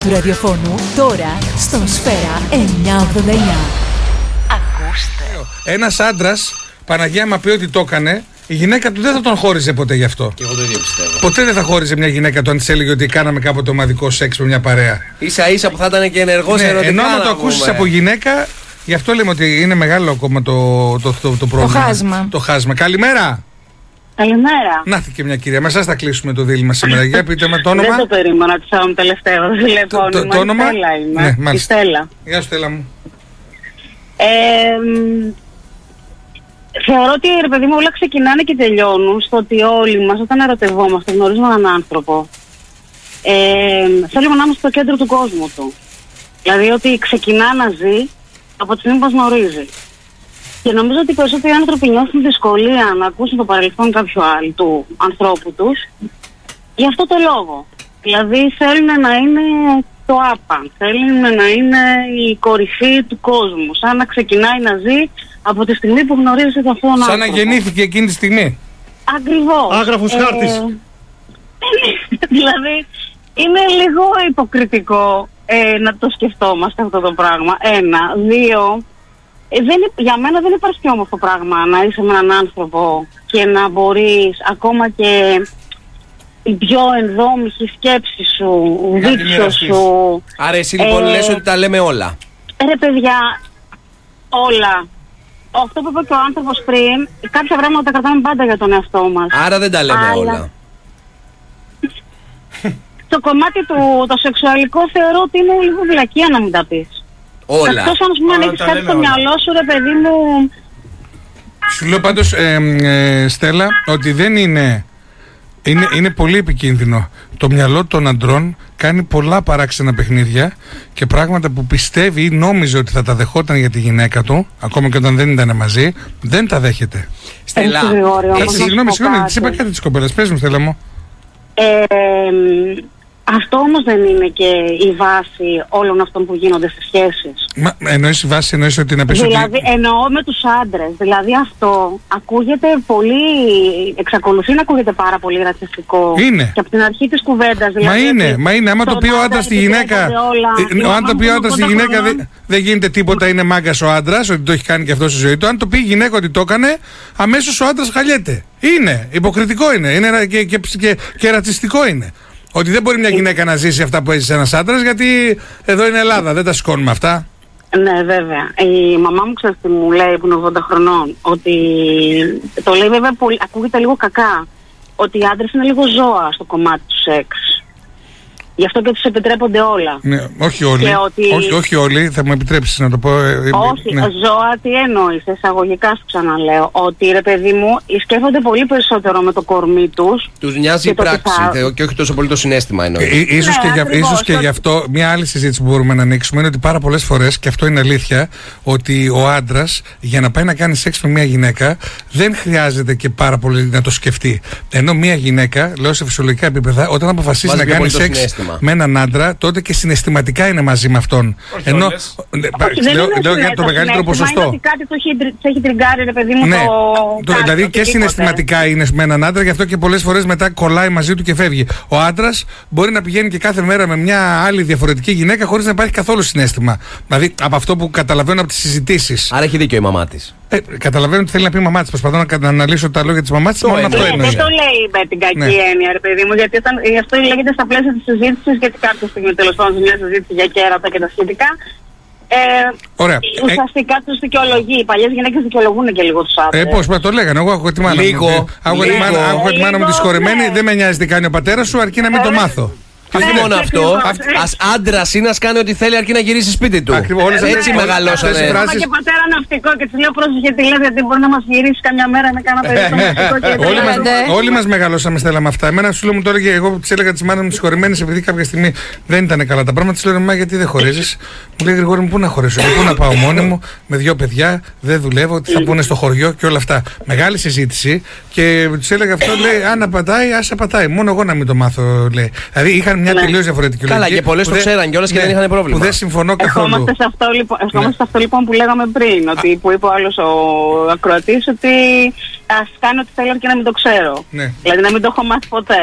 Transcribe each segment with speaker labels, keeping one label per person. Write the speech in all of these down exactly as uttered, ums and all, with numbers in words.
Speaker 1: του ραδιοφώνου τώρα στον Σφαίρα εννιακόσια ογδόντα εννιά. Ακούστε.
Speaker 2: Ένας άντρας, Παναγία μα πει ότι το έκανε, η γυναίκα του δεν θα τον χώριζε ποτέ γι' αυτό.
Speaker 3: Και εγώ το ίδιο πιστεύω.
Speaker 2: Ποτέ δεν θα χώριζε μια γυναίκα του αν της έλεγε ότι κάναμε κάποτε ομαδικό σεξ με μια παρέα.
Speaker 3: Ίσα ίσα που θα ήταν και ενεργός
Speaker 2: ναι,
Speaker 3: ερωτικά.
Speaker 2: ενώ άμα το ακούσεις από γυναίκα, γι' αυτό λέμε ότι είναι μεγάλο ακόμα το, το, το, το πρόβλημα.
Speaker 1: Το χάσμα.
Speaker 2: Το χάσμα. Καλημέρα.
Speaker 4: Καλημέρα.
Speaker 2: Να έρθει και μια κυρία. Μας θα κλείσουμε το δίλημμα σήμερα. Για πείτε με το όνομα.
Speaker 4: Δεν το περίμενα ότι θα είμαι τελευταίο τηλεφώνημα.
Speaker 2: Το, το, το όνομα.
Speaker 4: Η Στέλλα είμαι.
Speaker 2: Ναι, μάλιστα.
Speaker 4: Η Στέλλα.
Speaker 2: Γεια σου, Στέλλα μου.
Speaker 4: Ε, θεωρώ ότι ρε παιδί μου όλα ξεκινάνε και τελειώνουν στο ότι όλοι μας όταν ερωτευόμαστε γνωρίζουμε έναν άνθρωπο. Ε, θέλουμε να είμαστε στο κέντρο του κόσμου του. Δηλαδή ότι ξεκινά να ζει από τη στιγμή που μας γνωρίζει. Και νομίζω ότι οι περισσότεροι άνθρωποι νιώθουν δυσκολία να ακούσουν το παρελθόν κάποιου άλλου του ανθρώπου τους γι' αυτό το λόγο. Δηλαδή θέλουν να είναι το άπαν, θέλουν να είναι η κορυφή του κόσμου, σαν να ξεκινάει να ζει από τη στιγμή που γνωρίζει τον αυτόν άνθρωπο.
Speaker 2: Σαν να γεννήθηκε εκείνη τη στιγμή.
Speaker 4: Ακριβώς.
Speaker 5: Άγραφος
Speaker 4: ε,
Speaker 5: χάρτης.
Speaker 4: Δηλαδή είναι λίγο υποκριτικό ε, να το σκεφτόμαστε αυτό το πράγμα. Ένα. Δύο. Ε, δεν, για μένα δεν υπάρχει πιο όμορφο πράγμα να είσαι με έναν άνθρωπο και να μπορείς ακόμα και η πιο ενδόμηχη σκέψη σου, δίκτυο σου.
Speaker 3: Άρα εσύ λοιπόν
Speaker 4: ε,
Speaker 3: λες ότι τα λέμε όλα.
Speaker 4: Ρε παιδιά, όλα. Αυτό που είπε και ο άνθρωπος πριν, κάποια πράγματα τα κρατάμε πάντα για τον εαυτό μας.
Speaker 3: Άρα δεν τα λέμε
Speaker 4: Αλλά
Speaker 3: όλα.
Speaker 4: το κομμάτι του, το σεξουαλικό θεωρώ ότι είναι λίγο βλακεία να μην τα πεις.
Speaker 3: Όλα.
Speaker 4: Εκτός αν πούμε αν έχεις κάτι στο μυαλό σου, ρε παιδί μου.
Speaker 2: Σου λέω πάντως, ε, ε, Στέλλα, ότι δεν είναι, είναι... Είναι πολύ επικίνδυνο. Το μυαλό των αντρών κάνει πολλά παράξενα παιχνίδια και πράγματα που πιστεύει ή νόμιζε ότι θα τα δεχόταν για τη γυναίκα του, ακόμα και όταν δεν ήταν μαζί, δεν τα δέχεται.
Speaker 3: Στέλλα.
Speaker 2: Κάτσε, συγγνώμη, συγγνώμη, της είπα κάτι της κοπέλας. Πες μου, Στέλλα μου.
Speaker 4: Ε, αυτό όμως δεν είναι και η βάση όλων αυτών που γίνονται στις σχέσεις.
Speaker 2: Μα εννοείς η βάση, εννοείς ότι να πεις
Speaker 4: Δηλαδή
Speaker 2: ότι...
Speaker 4: εννοώ με τους άντρες. Δηλαδή αυτό ακούγεται πολύ, εξακολουθεί να ακούγεται πάρα πολύ ρατσιστικό.
Speaker 2: Είναι.
Speaker 4: Και από την αρχή της κουβέντας. Δηλαδή,
Speaker 2: Μα είναι,
Speaker 4: ότι
Speaker 2: μα είναι. Άμα το πει ο
Speaker 4: στον
Speaker 2: άντρας στη
Speaker 4: άντρα
Speaker 2: γυναίκα.
Speaker 4: επιτρέπονται όλα.
Speaker 2: Αν το πει ο άντρας στη
Speaker 4: ογδόντα
Speaker 2: γυναίκα
Speaker 4: χρονών.
Speaker 2: δεν δεν γίνεται τίποτα, είναι μάγκας ο άντρας, ότι το έχει κάνει και αυτό στη ζωή του. Αν το πει η γυναίκα ότι το έκανε, αμέσως ο άντρας χαλιέται. Είναι. Υποκριτικό είναι. Είναι και, και, και, και ρατσιστικό είναι. Ότι δεν μπορεί μια γυναίκα να ζήσει αυτά που έζησε ένας άντρας, γιατί εδώ είναι Ελλάδα, δεν τα σηκώνουμε αυτά.
Speaker 4: Ναι, βέβαια. Η μαμά μου ξέρεις τι μου λέει που είναι ογδόντα χρονών, ότι το λέει βέβαια πολύ, ακούγεται λίγο κακά, ότι οι άντρες είναι λίγο ζώα στο κομμάτι του σεξ. Γι' αυτό και τους επιτρέπονται όλα.
Speaker 2: Ναι, όχι όλοι.
Speaker 4: Ότι...
Speaker 2: Όχι, όχι όλοι, θα μου επιτρέψεις να το πω. Ε,
Speaker 4: όχι,
Speaker 2: ναι.
Speaker 4: ζώα τι εννοείς, εισαγωγικά σου ξαναλέω. Ότι ρε παιδί μου, σκέφτονται πολύ περισσότερο με το κορμί τους.
Speaker 3: Τους νοιάζει η πράξη θα... και όχι τόσο πολύ το συναίσθημα εννοείς.
Speaker 2: Ε, ίσως,
Speaker 4: ναι,
Speaker 2: και για,
Speaker 4: ακριβώς,
Speaker 2: ίσως και γι' αυτό μια άλλη συζήτηση που μπορούμε να ανοίξουμε είναι ότι πάρα πολλές φορές, και αυτό είναι αλήθεια, ότι ο άντρας για να πάει να κάνει σεξ με μια γυναίκα δεν χρειάζεται και πάρα πολύ να το σκεφτεί. Ενώ μια γυναίκα, λέω σε φυσιολογικά επίπεδα, όταν αποφασίσει να κάνει σεξ με έναν άντρα, τότε και συναισθηματικά είναι μαζί με αυτόν.
Speaker 5: Όχι
Speaker 2: Ενώ.
Speaker 5: όλες.
Speaker 4: Όχι,
Speaker 2: λέω λέω για το μεγαλύτερο ποσοστό.
Speaker 4: Είναι ότι κάτι το έχει, έχει τριγκάρει, ρε παιδί μου,
Speaker 2: ναι,
Speaker 4: το.
Speaker 2: το,
Speaker 4: κάτι,
Speaker 2: δηλαδή και
Speaker 4: οτιδήποτε.
Speaker 2: συναισθηματικά είναι με έναν άντρα, γι' αυτό και πολλές φορές μετά κολλάει μαζί του και φεύγει. Ο άντρας μπορεί να πηγαίνει και κάθε μέρα με μια άλλη διαφορετική γυναίκα χωρίς να υπάρχει καθόλου συναίσθημα. Δηλαδή από αυτό που καταλαβαίνω από τις συζητήσεις.
Speaker 3: Άρα έχει δίκιο η μαμά της.
Speaker 2: Ε, καταλαβαίνω τι θέλει να πει η μαμά της. Προσπαθώ να, να αναλύσω τα λόγια της μαμάς της. Μόνο αυτό
Speaker 4: Ναι,
Speaker 2: εννοεί.
Speaker 4: δεν το λέει με την κακή
Speaker 2: Ναι.
Speaker 4: έννοια, ρε παιδί μου, γιατί όταν, αυτό λέγεται στα πλαίσια της συζήτησης, γιατί κάποια στιγμή τέλος πάντων μια συζήτηση για κέρατα και τα σχετικά. Ε,
Speaker 2: Ωραία.
Speaker 4: Ουσιαστικά ε, τους δικαιολογεί. Οι παλιές γυναίκες δικαιολογούν και λίγο τους άντρες.
Speaker 2: Ε, πώς, μα το λέγανε. Εγώ έχω τη μάνα
Speaker 3: Λίγο,
Speaker 2: μου. Άκουγα τη μάνα, άκουγα τη μάνα μου τη συγχωρεμένη.
Speaker 4: ναι.
Speaker 2: Δεν με νοιάζει τι κάνει ο πατέρας σου, αρκεί να μην το μάθω.
Speaker 3: Και όχι
Speaker 4: Ναι,
Speaker 3: μόνο
Speaker 4: ναι,
Speaker 3: αυτό,
Speaker 4: ακριβώς.
Speaker 3: ας άντρας είναι, ας κάνει ό,τι θέλει αρκεί να γυρίσει σπίτι του.
Speaker 2: Ακριβώς, όλες αυτές-
Speaker 3: Έτσι
Speaker 2: όλες
Speaker 3: μεγαλώσανε.
Speaker 2: αυτές οι
Speaker 4: Είχα
Speaker 2: φράσεις-
Speaker 4: και πατέρα ναυτικό και της λέω πρόσεχε τι λες, γιατί μπορεί να μας γυρίσει καμιά μέρα με κάνα παιδί στο ναυτικό και
Speaker 2: Όλοι
Speaker 4: δεν
Speaker 2: μας,
Speaker 4: λέμε.
Speaker 2: όλοι μας μεγαλώσαμε, Στέλλα, με αυτά. Εμένα σου λέω μου τώρα και εγώ της έλεγα της μάνας μου συγχωρημένης επειδή κάποια στιγμή δεν ήταν καλά τα πράγματα. Της λέω μα γιατί δεν χωρίζεις. Μου λέει Γρηγόρη μου πού να χωρίσω, πού να πάω μόνη μου με δύο παιδιά, δεν δουλεύω, τι θα πούνε στο χωριό και όλα αυτά. Μεγάλη συζήτηση και της έλεγα αυτό, λέει αν πατάει, άσε πατάει. Μόνο εγώ να μην το μάθω, λέει. Δηλαδή είχαν μια
Speaker 4: Ναι.
Speaker 2: τελείως διαφορετική λογική.
Speaker 3: Καλά, και πολλές
Speaker 2: που
Speaker 3: το
Speaker 2: δεν-
Speaker 3: ξέραν κιόλας και
Speaker 2: ναι,
Speaker 3: δεν είχαν πρόβλημα.
Speaker 2: Που δεν συμφωνώ καθόλου.
Speaker 4: Ερχόμαστε σε αυτό λοιπόν, ερχόμαστε
Speaker 2: Ναι.
Speaker 4: σε αυτό, λοιπόν που λέγαμε πριν, ότι, που είπε ο άλλος ο ακροατής ότι ας κάνω ό,τι θέλω και να μην το ξέρω.
Speaker 2: Ναι.
Speaker 4: Δηλαδή να μην το έχω μάθει ποτέ.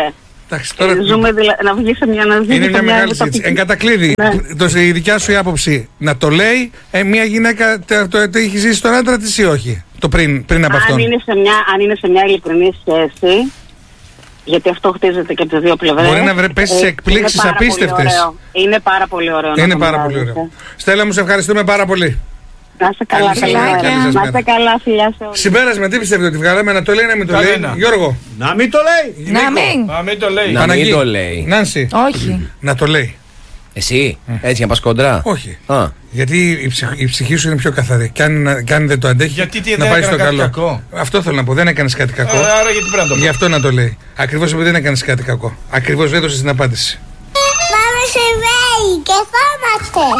Speaker 2: Εντάξει, τώρα...
Speaker 4: Ε, ζούμε δηλα... να βγει σε μια αναζήτηση.
Speaker 2: Είναι μια μεγάλη συζήτηση. Εν κατακλείδη, ναι. Η δικιά σου η άποψη να το λέει ε, μια γυναίκα το, το, το έχει ζήσει τον άντρα της ή όχι, το πριν, πριν από αυτό.
Speaker 4: Αν είναι σε μια, αν είναι σε μια ειλικρινή σχέση, γιατί αυτό χτίζεται και από τις δύο πλευρές.
Speaker 2: Μπορεί να βρε, πέσει σε εκπλήξεις απίστευτες.
Speaker 4: Είναι πάρα πολύ ωραίο.
Speaker 2: Είναι πάρα πολύ ωραίο. Στέλλα μου, σε ευχαριστούμε πάρα πολύ.
Speaker 4: Να είστε καλά, καλά. Να είστε καλά, φιλιά σε όλους.
Speaker 2: Συμπέρασμα, τι πιστεύετε ότι βγάλαμε, να το λέει, να μην το λέει. Γιώργο.
Speaker 5: Να μην το λέει.
Speaker 6: Να μην.
Speaker 5: Να μην το λέει.
Speaker 3: Να μην το λέει.
Speaker 2: Νάνση.
Speaker 6: Όχι.
Speaker 2: Να το λέει.
Speaker 3: Εσύ, έτσι για να πας κοντρά.
Speaker 2: Όχι.
Speaker 3: Α.
Speaker 2: Γιατί η, ψυχ, η ψυχή σου είναι πιο καθαρή. Και αν, και αν δεν το αντέχει,
Speaker 5: γιατί τι,
Speaker 2: να
Speaker 5: δεν
Speaker 2: πάει στο καλό.
Speaker 5: Κακό.
Speaker 2: Αυτό θέλω να πω. Δεν έκανε κάτι κακό.
Speaker 5: Ε, άρα γιατί πρέπει να το πω.
Speaker 2: Γι' αυτό να το λέει. Ακριβώς επειδή δεν έκανε κάτι κακό. Ακριβώς δεν έδωσε την απάντηση.
Speaker 7: Πάμε σε βέη και φάμαστε.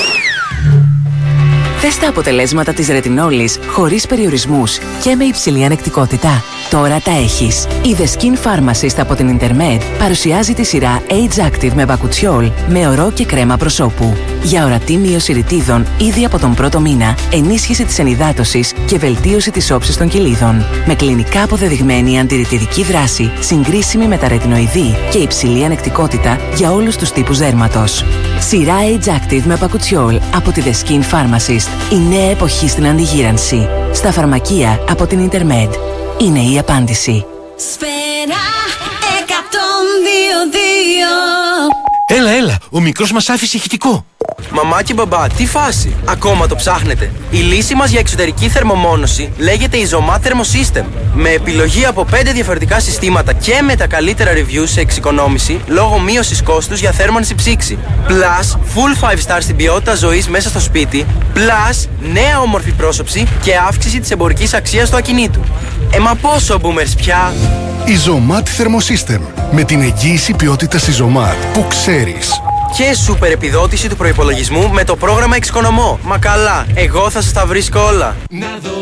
Speaker 1: Θες τα αποτελέσματα της ρετινόλης χωρίς περιορισμούς και με υψηλή ανεκτικότητα. Τώρα τα έχεις. Η The Skin Pharmacist από την Intermed παρουσιάζει τη σειρά Age Active με μπακουτσιόλ με ορό και κρέμα προσώπου. Για ορατή μείωση ρητίδων ήδη από τον πρώτο μήνα, ενίσχυση της ενυδάτωσης και βελτίωση της όψης των κυλίδων. Με κλινικά αποδεδειγμένη αντιρρητιδική δράση, συγκρίσιμη με τα ρετινοειδή και υψηλή ανεκτικότητα για όλους τους τύπους δέρματος. Σειρά Age Active με μπακουτσιόλ από τη The Skin Pharmacist. Η νέα εποχή στην αντιγύρανση. Στα φαρμακεία από την Intermed. Είναι η απάντηση.
Speaker 7: Σφαίρα εκατόν δύο δύο.
Speaker 8: Έλα, έλα, ο μικρός μας άφησε ηχητικό.
Speaker 9: Μαμά και μπαμπά, τι φάση, ακόμα το ψάχνετε? Η λύση μας για εξωτερική θερμομόνωση λέγεται Isomat Thermosystem. Με επιλογή από πέντε διαφορετικά συστήματα και με τα καλύτερα reviews σε εξοικονόμηση λόγω μείωσης κόστους για θέρμανση ψήξη. Plus, full five star στην ποιότητα ζωής μέσα στο σπίτι. Plus, νέα όμορφη πρόσωψη και αύξηση της εμπορικής αξίας του ακινήτου. Ε, μα πόσο boomers πια!
Speaker 10: Isomat Thermosystem. Με την εγγύηση ποιότητας Isomat που ξέρεις.
Speaker 9: Και σούπερ επιδότηση του προϋπολογισμού με το πρόγραμμα Εξοικονομώ. Μα καλά, εγώ θα σας τα βρίσκω όλα.